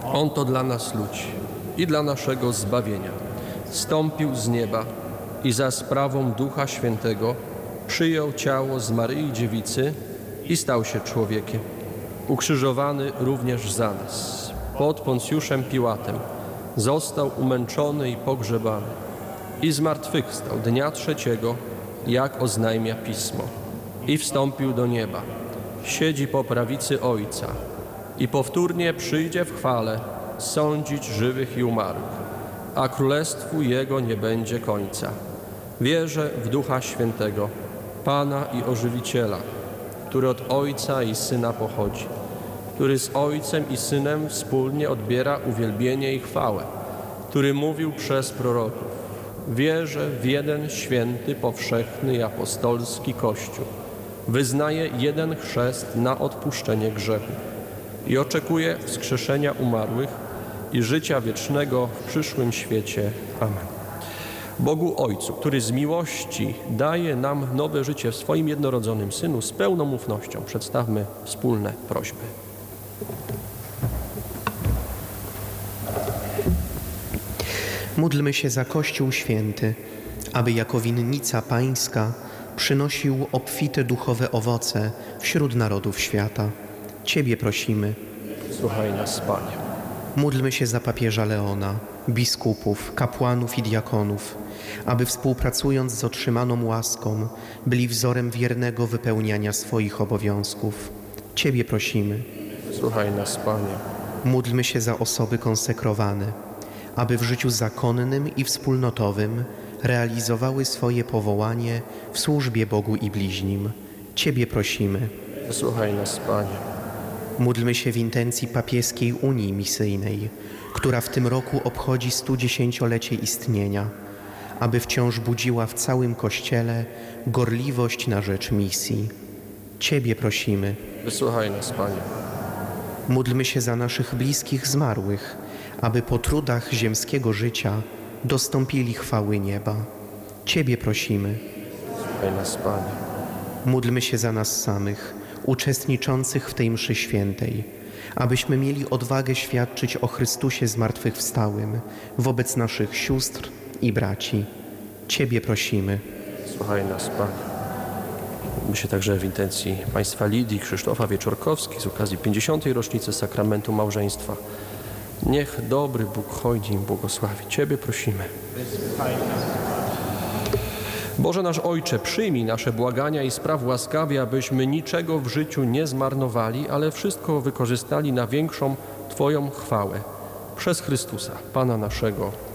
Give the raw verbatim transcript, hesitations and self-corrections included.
On to dla nas ludzi i dla naszego zbawienia zstąpił z nieba i za sprawą Ducha Świętego przyjął ciało z Maryi Dziewicy i stał się człowiekiem. Ukrzyżowany również za nas. Pod Poncjuszem Piłatem został umęczony i pogrzebany i zmartwychwstał dnia trzeciego, jak oznajmia Pismo, i wstąpił do nieba. Siedzi po prawicy Ojca i powtórnie przyjdzie w chwale sądzić żywych i umarłych, a królestwu Jego nie będzie końca. Wierzę w Ducha Świętego, Pana i Ożywiciela, który od Ojca i Syna pochodzi, który z Ojcem i Synem wspólnie odbiera uwielbienie i chwałę, który mówił przez proroków. Wierzę w jeden święty, powszechny i apostolski Kościół. Wyznaję jeden chrzest na odpuszczenie grzechu i oczekuję wskrzeszenia umarłych i życia wiecznego w przyszłym świecie. Amen. Bogu Ojcu, który z miłości daje nam nowe życie w swoim jednorodzonym Synu, z pełną ufnością przedstawmy wspólne prośby. Módlmy się za Kościół Święty, aby jako winnica Pańska przynosił obfite duchowe owoce wśród narodów świata. Ciebie prosimy. Słuchaj nas, Panie. Módlmy się za papieża Leona, biskupów, kapłanów i diakonów, aby współpracując z otrzymaną łaską byli wzorem wiernego wypełniania swoich obowiązków. Ciebie prosimy. Słuchaj nas, Panie. Módlmy się za osoby konsekrowane, aby w życiu zakonnym i wspólnotowym realizowały swoje powołanie w służbie Bogu i bliźnim. Ciebie prosimy. Słuchaj nas, Panie. Módlmy się w intencji papieskiej Unii Misyjnej, która w tym roku obchodzi studziesięciolecie istnienia, aby wciąż budziła w całym Kościele gorliwość na rzecz misji. Ciebie prosimy. Wysłuchaj nas, Panie. Módlmy się za naszych bliskich zmarłych, aby po trudach ziemskiego życia dostąpili chwały nieba. Ciebie prosimy. Słuchaj nas, Panie. Módlmy się za nas samych, uczestniczących w tej mszy świętej, abyśmy mieli odwagę świadczyć o Chrystusie zmartwychwstałym wobec naszych sióstr i braci. Ciebie prosimy. Słuchaj nas, Panie. My się także w intencji Państwa Lidii Krzysztofa Wieczorkowskich z okazji pięćdziesiątej rocznicy sakramentu małżeństwa. Niech dobry Bóg hojnie im błogosławi. Ciebie prosimy. Boże nasz Ojcze, przyjmij nasze błagania i spraw łaskawie, abyśmy niczego w życiu nie zmarnowali, ale wszystko wykorzystali na większą Twoją chwałę. Przez Chrystusa, Pana naszego.